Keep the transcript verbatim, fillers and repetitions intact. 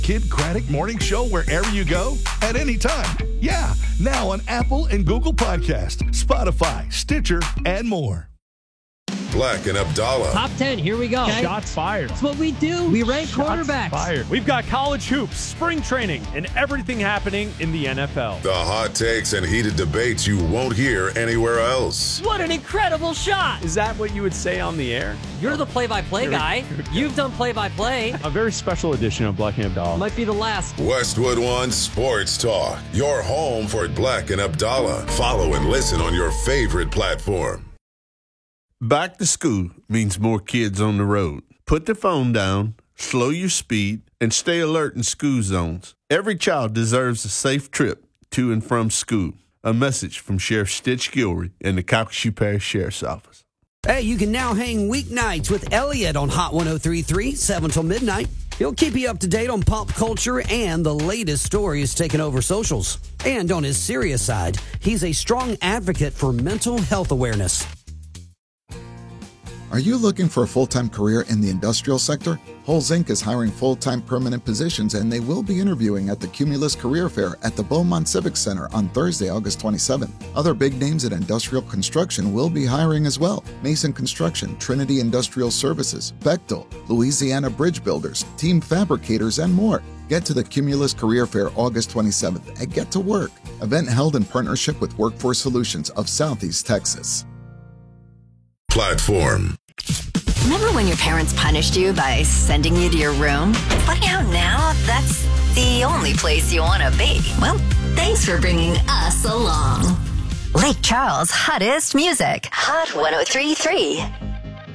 Kid Craddock Morning Show wherever you go, at any time. Yeah, now on Apple and Google Podcast, Spotify, Stitcher, and more. Black and Abdallah. Top ten, here we go. Okay. Shots fired. That's what we do. We rank Shots quarterbacks. Fired. We've got college hoops, spring training, and everything happening in the N F L. The hot takes and heated debates you won't hear anywhere else. What an incredible shot. Is that what you would say on the air? You're the play-by-play guy. You've done play-by-play. A very special edition of Black and Abdallah. Might be the last. Westwood One Sports Talk. Your home for Black and Abdallah. Follow and listen on your favorite platform. Back to school means more kids on the road. Put the phone down, slow your speed, and stay alert in school zones. Every child deserves a safe trip to and from school. A message from Sheriff Stitch Gilroy and the Calcasieu Parish Sheriff's Office. Hey, you can now hang weeknights with Elliot on Hot one oh three point three, seven till midnight. He'll keep you up to date on pop culture and the latest stories taking over socials. And on his serious side, he's a strong advocate for mental health awareness. Are you looking for a full-time career in the industrial sector? Holes Incorporated is hiring full-time permanent positions, and they will be interviewing at the Cumulus Career Fair at the Beaumont Civic Center on Thursday, August twenty-seventh. Other big names in industrial construction will be hiring as well. Mason Construction, Trinity Industrial Services, Bechtel, Louisiana Bridge Builders, Team Fabricators, and more. Get to the Cumulus Career Fair August twenty-seventh and get to work. Event held in partnership with Workforce Solutions of Southeast Texas. Platform. Remember when your parents punished you by sending you to your room? Funny how now that's the only place you want to be. Well, thanks for bringing us along. Lake Charles' hottest music. Hot one oh three point three.